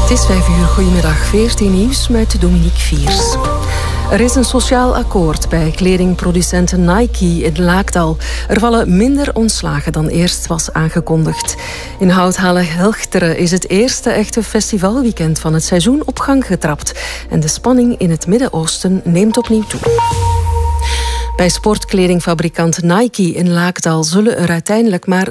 Het is 5 uur, goedemiddag, 14 nieuws met Dominique Viers. Er is een sociaal akkoord bij kledingproducent Nike in Laakdal. Er vallen minder ontslagen dan eerst was aangekondigd. In Hout-Halle-Helchteren is het eerste echte festivalweekend van het seizoen op gang getrapt. En de spanning in het Midden-Oosten neemt opnieuw toe. Bij sportkledingfabrikant Nike in Laakdal zullen er uiteindelijk maar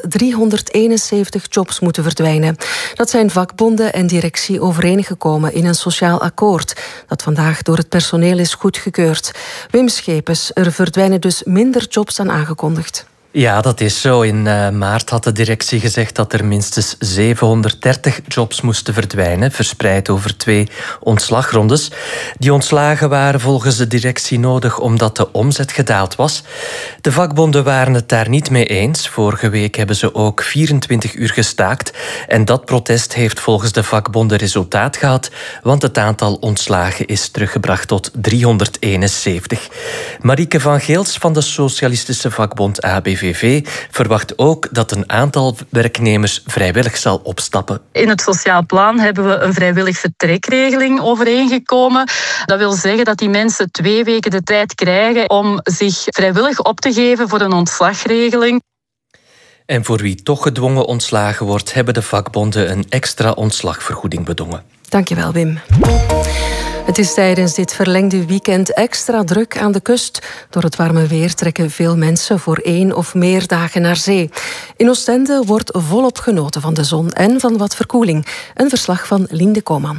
371 jobs moeten verdwijnen. Dat zijn vakbonden en directie overeengekomen in een sociaal akkoord dat vandaag door het personeel is goedgekeurd. Wim Schepens, er verdwijnen dus minder jobs dan aangekondigd. Ja, dat is zo. In maart had de directie gezegd dat er minstens 730 jobs moesten verdwijnen, verspreid over 2 ontslagrondes. Die ontslagen waren volgens de directie nodig omdat de omzet gedaald was. De vakbonden waren het daar niet mee eens. Vorige week hebben ze ook 24 uur gestaakt. En dat protest heeft volgens de vakbonden resultaat gehad, want het aantal ontslagen is teruggebracht tot 371. Marieke van Geels van de Socialistische Vakbond ABVV verwacht ook dat een aantal werknemers vrijwillig zal opstappen. In het sociaal plan hebben we een vrijwillig vertrekregeling overeengekomen. Dat wil zeggen dat die mensen 2 weken de tijd krijgen om zich vrijwillig op te geven voor een ontslagregeling. En voor wie toch gedwongen ontslagen wordt, hebben de vakbonden een extra ontslagvergoeding bedongen. Dankjewel, Wim. Het is tijdens dit verlengde weekend extra druk aan de kust. Door het warme weer trekken veel mensen voor 1 of meer dagen naar zee. In Oostende wordt volop genoten van de zon en van wat verkoeling. Een verslag van Lien de Koman.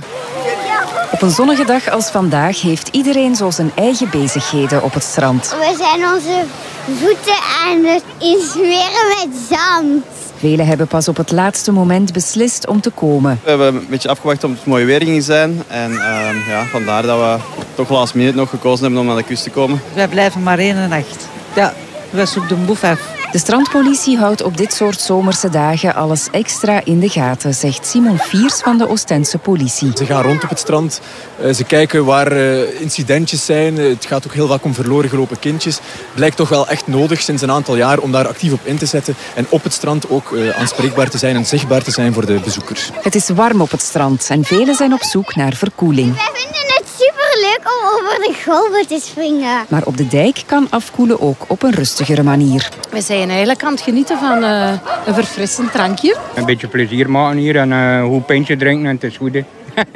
Op een zonnige dag als vandaag heeft iedereen zo zijn eigen bezigheden op het strand. We zijn onze voeten aan het insmeren met zand. Velen hebben pas op het laatste moment beslist om te komen. We hebben een beetje afgewacht omdat het mooi weer ging zijn. En vandaar dat we toch last minute nog gekozen hebben om naar de kust te komen. Wij blijven maar 1 nacht. Ja, we zoeken de boef af. De strandpolitie houdt op dit soort zomerse dagen alles extra in de gaten, zegt Simon Fiers van de Oostense politie. Ze gaan rond op het strand, ze kijken waar incidentjes zijn. Het gaat ook heel vaak om verloren gelopen kindjes. Het blijkt toch wel echt nodig sinds een aantal jaar om daar actief op in te zetten. En op het strand ook aanspreekbaar te zijn en zichtbaar te zijn voor de bezoekers. Het is warm op het strand en velen zijn op zoek naar verkoeling. Wij vinden het superleuk om over de golven te springen. Maar op de dijk kan afkoelen ook op een rustigere manier. We zijn eigenlijk aan het genieten van een verfrissend drankje. Een beetje plezier maken hier en een goed pintje drinken en het is goed.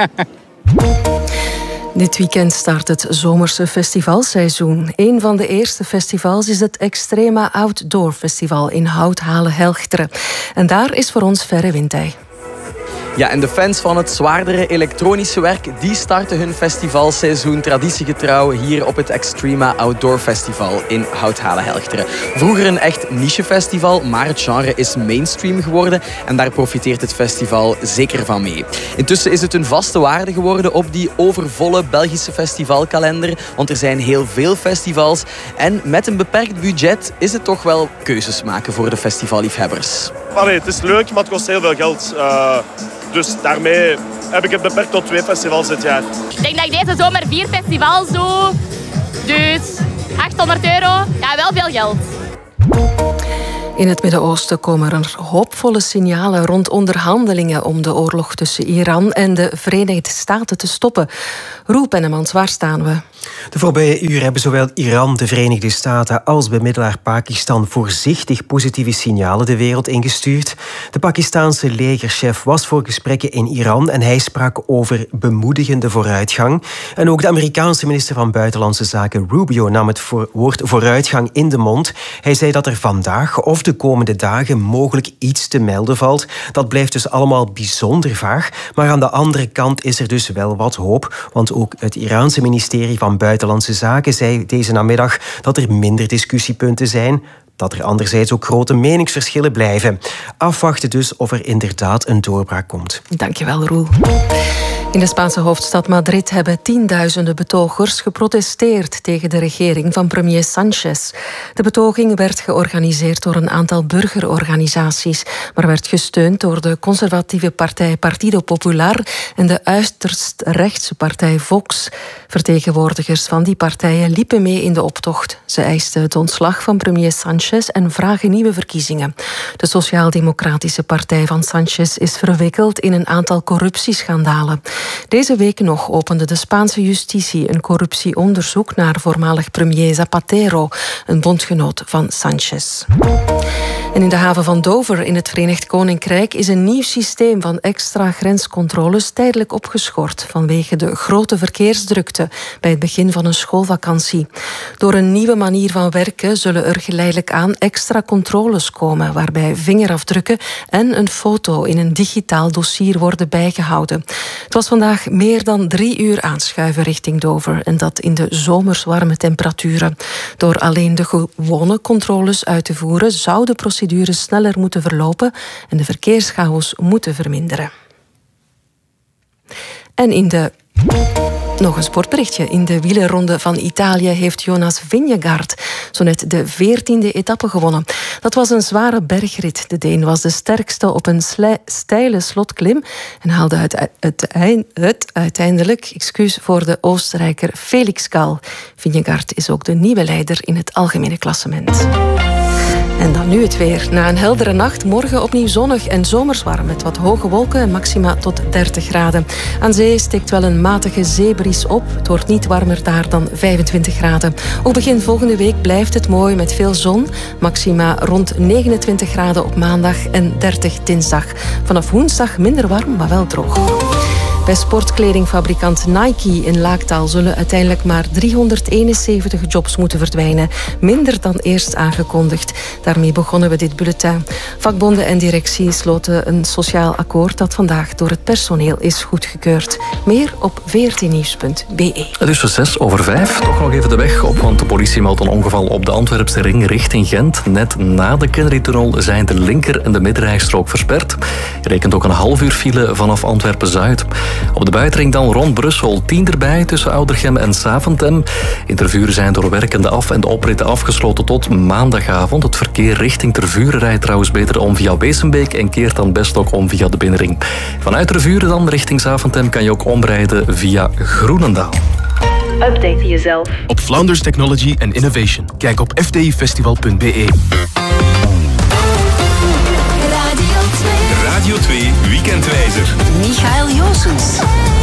Dit weekend start het zomerse festivalseizoen. Een van de eerste festivals is het Extrema Outdoor Festival in Hout-Halle-Helchteren. En daar is voor ons Verre Wintij. Ja, en de fans van het zwaardere elektronische werk, die starten hun festivalseizoen traditiegetrouw hier op het Extrema Outdoor Festival in Hout-Halle-Helchteren. Vroeger een echt nichefestival, maar het genre is mainstream geworden en daar profiteert het festival zeker van mee. Intussen is het een vaste waarde geworden op die overvolle Belgische festivalkalender, want er zijn heel veel festivals en met een beperkt budget is het toch wel keuzes maken voor de festivalliefhebbers. Het is leuk, maar het kost heel veel geld. Dus daarmee heb ik het beperkt tot 2 festivals dit jaar. Ik denk dat ik deze zomer 4 festivals doe. Dus €800. Ja, wel veel geld. In het Midden-Oosten komen er hoopvolle signalen rond onderhandelingen om de oorlog tussen Iran en de Verenigde Staten te stoppen. Roel Pennemans, waar staan we? De voorbije uren hebben zowel Iran, de Verenigde Staten als bemiddelaar Pakistan voorzichtig positieve signalen de wereld ingestuurd. De Pakistaanse legerchef was voor gesprekken in Iran en hij sprak over bemoedigende vooruitgang. En ook de Amerikaanse minister van Buitenlandse Zaken Rubio nam het woord vooruitgang in de mond. Hij zei dat er vandaag of de komende dagen mogelijk iets te melden valt. Dat blijft dus allemaal bijzonder vaag. Maar aan de andere kant is er dus wel wat hoop. Want ook het Iraanse ministerie van Buitenlandse Zaken zei deze namiddag dat er minder discussiepunten zijn. Dat er anderzijds ook grote meningsverschillen blijven. Afwachten dus of er inderdaad een doorbraak komt. Dankjewel, Roel. In de Spaanse hoofdstad Madrid hebben tienduizenden betogers geprotesteerd tegen de regering van premier Sánchez. De betoging werd georganiseerd door een aantal burgerorganisaties, maar werd gesteund door de conservatieve partij Partido Popular en de uiterst rechtse partij Vox. Vertegenwoordigers van die partijen liepen mee in de optocht. Ze eisten het ontslag van premier Sánchez Sanchez en vragen nieuwe verkiezingen. De Sociaal-Democratische Partij van Sanchez is verwikkeld in een aantal corruptieschandalen. Deze week nog opende de Spaanse justitie een corruptieonderzoek naar voormalig premier Zapatero, een bondgenoot van Sanchez. En in de haven van Dover in het Verenigd Koninkrijk is een nieuw systeem van extra grenscontroles tijdelijk opgeschort vanwege de grote verkeersdrukte bij het begin van een schoolvakantie. Door een nieuwe manier van werken zullen er geleidelijk aan extra controles komen, waarbij vingerafdrukken en een foto in een digitaal dossier worden bijgehouden. Het was vandaag meer dan 3 uur aanschuiven richting Dover en dat in de zomers warme temperaturen. Door alleen de gewone controles uit te voeren zou de procedure sneller moeten verlopen en de verkeerschaos moeten verminderen. En nog een sportberichtje. In de wielerronde van Italië heeft Jonas Vingegaard zo net de 14e etappe gewonnen. Dat was een zware bergrit. De Deen was de sterkste op een steile slotklim en haalde uiteindelijk voor de Oostenrijker Felix Gall. Vingegaard is ook de nieuwe leider in het algemene klassement. En dan nu het weer. Na een heldere nacht, morgen opnieuw zonnig en zomers warm met wat hoge wolken en maxima tot 30 graden. Aan zee steekt wel een matige zeebries op. Het wordt niet warmer daar dan 25 graden. Ook begin volgende week blijft het mooi met veel zon. Maxima rond 29 graden op maandag en 30 dinsdag. Vanaf woensdag minder warm, maar wel droog. Bij sportkledingfabrikant Nike in Laaktaal zullen uiteindelijk maar 371 jobs moeten verdwijnen. Minder dan eerst aangekondigd. Daarmee begonnen we dit bulletin. Vakbonden en directie sloten een sociaal akkoord dat vandaag door het personeel is goedgekeurd. Meer op vrtnieuws.be. Het is 5:06. Toch nog even de weg op, want de politie meldt een ongeval op de Antwerpse ring richting Gent. Net na de Kennedy-tunnel zijn de linker- en de middenrijstrook versperd. Je rekent ook een half uur file vanaf Antwerpen-Zuid. Op de buitenring dan rond Brussel 10 erbij tussen Oudergem en Saventem. In Tervuren zijn door werkende af- en opritten afgesloten tot maandagavond. Het verkeer richting Tervuren rijdt trouwens beter om via Weessenbeek en keert dan best ook om via de binnenring. Vanuit Tervuren dan richting Saventem kan je ook omrijden via Groenendaal. Update jezelf op Flounders Technology and Innovation. Kijk op fdifestival.be. Radio 2 Weekendwijzer. Michael Joosens.